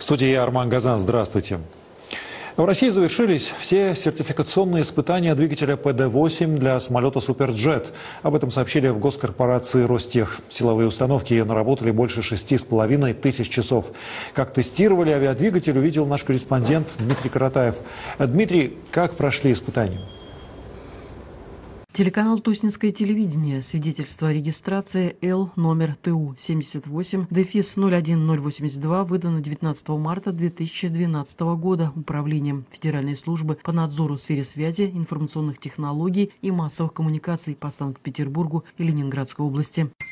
студии Арман Газан. Здравствуйте. В России завершились все сертификационные испытания двигателя ПД-8 для самолета «Суперджет». Об этом сообщили в госкорпорации «Ростех». Силовые установки наработали больше 6,5 тысяч часов. Как тестировали авиадвигатель, увидел наш корреспондент Дмитрий Каратаев. Дмитрий, как прошли испытания? Телеканал «Тоснинское телевидение». Свидетельство о регистрации Л номер ТУ 78-01082 выдано 19 марта 2012 года Управлением Федеральной службы по надзору в сфере связи, информационных технологий и массовых коммуникаций по Санкт-Петербургу и Ленинградской области.